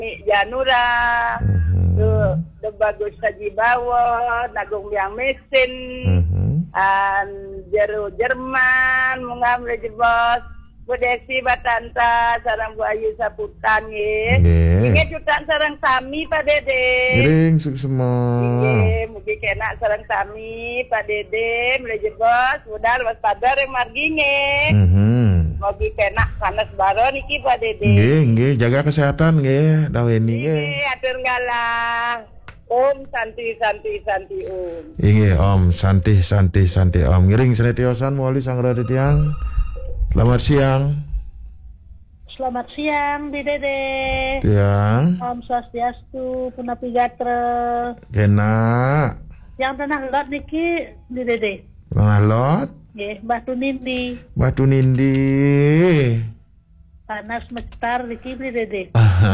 Janura, the bagus saji bawa, nagung yang mesin, jeru Jerman, mengambil jebos, budesi batanta, sarang Bu Ayu Saputan ye. Ingat jutaan sarang sami Pak Dede. Giring semua. Mungkin kena sarang sami Pak Dede, mulai jebos, modal waspada yang marginge. Mogi kena panas baron iki Pak Dede. Nggih, jaga kesehatan nggih, daweni nggih. Nggih, atur ngalah. Om santi Om. Nggih, Om santi Om. Ngiring senetiosan muali sangrade tiang. Selamat siang. Selamat siang Di Dede. Tiang. Om Swastiastu, Punapi Gatra. Kena. Yang tenang lot niki Di Dede. Ngalot. Nggih, Batu Nindi. Batu Nindi. Panas mecar niki Di Dede.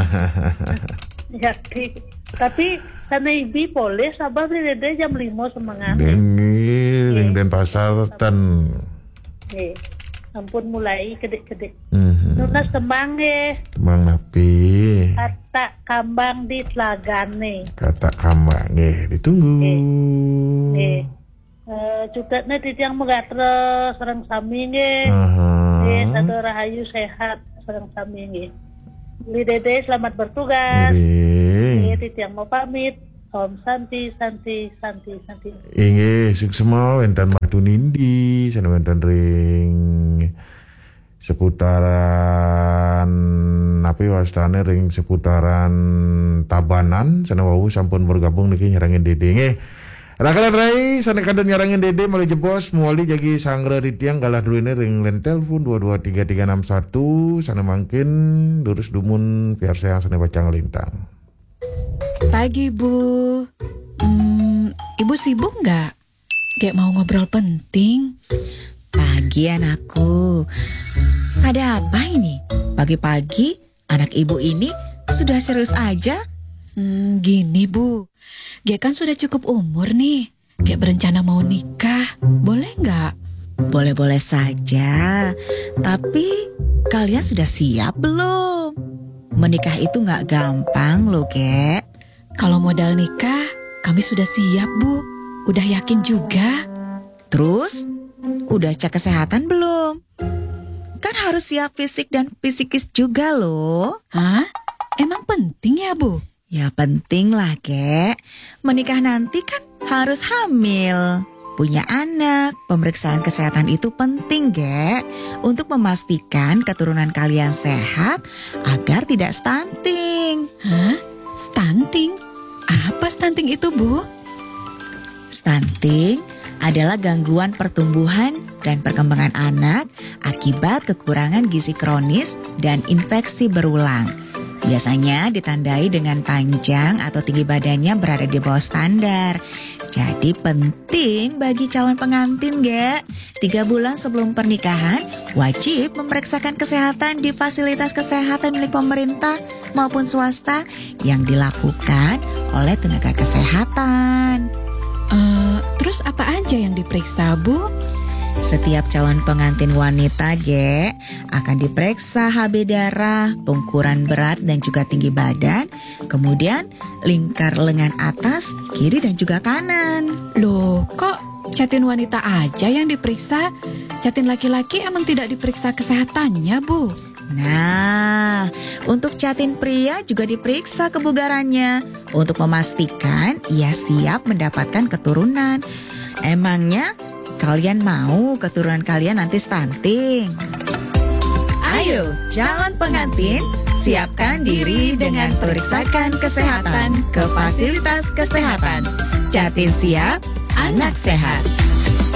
Ya, tapi sana ibi boleh sabar Di Dede jam 5 semangat. Dengi, ring den pasar ten. Nggih. Ampun mulai kedek-kedek. Nunas tembang nggih. Tembang napi. Kata kambang di Tlagane. Kata kambang nggih, ditunggu. Nggih. Cuketnya di tiang megatra sareng sami nggih. Sado rahayu sehat sareng sami nggih. Li Dede selamat bertugas. Nggih, di tiang mau pamit. Om santi. Inggih, sukses mau enten Batu Nindi, sana enten ring seputaran napi wastane ring seputaran Tabanan, sana wau sampun bergabung niki nyerangin Dede nggih. Rakalan Rai sana kadon nyerangin Dede mulai jebos muali jagi sanggra di tiang galah dulu ini ring len telepon 223361 sana mangkin lurus dumun biar saya sana baca ngelintang. Pagi Bu. Ibu sibuk nggak? Kayak mau ngobrol penting. Pagi anakku. Ada apa ini? Pagi-pagi anak ibu ini sudah serius aja? Gini Bu, Gek kan sudah cukup umur nih. Gek berencana mau nikah. Boleh nggak? Boleh-boleh saja. Tapi kalian sudah siap belum? Menikah itu nggak gampang loh, Kek. Kalau modal nikah, kami sudah siap, Bu. Udah yakin juga. Terus, udah cek kesehatan belum? Kan harus siap fisik dan psikis juga loh. Hah? Emang penting ya, Bu? Ya penting lah, Kek. Menikah nanti kan harus hamil. Punya anak, pemeriksaan kesehatan itu penting, Gek. Untuk memastikan keturunan kalian sehat agar tidak stunting. Hah? Stunting? Apa stunting itu, Bu? Stunting adalah gangguan pertumbuhan dan perkembangan anak akibat kekurangan gizi kronis dan infeksi berulang. Biasanya ditandai dengan panjang atau tinggi badannya berada di bawah standar. Jadi penting bagi calon pengantin, Gek. 3 bulan sebelum pernikahan wajib memeriksakan kesehatan di fasilitas kesehatan milik pemerintah maupun swasta yang dilakukan oleh tenaga kesehatan. Terus apa aja yang diperiksa, Bu? Setiap calon pengantin wanita, Gek, akan diperiksa HB darah, pengukuran berat dan juga tinggi badan, kemudian lingkar lengan atas, kiri dan juga kanan. Loh, kok catin wanita aja yang diperiksa? Catin laki-laki emang tidak diperiksa kesehatannya, Bu? Nah, untuk catin pria juga diperiksa kebugarannya untuk memastikan ia siap mendapatkan keturunan. Emangnya kalian mau keturunan kalian nanti stunting? Ayo, calon pengantin, siapkan diri dengan periksakan kesehatan ke fasilitas kesehatan. Jatin siap, anak sehat.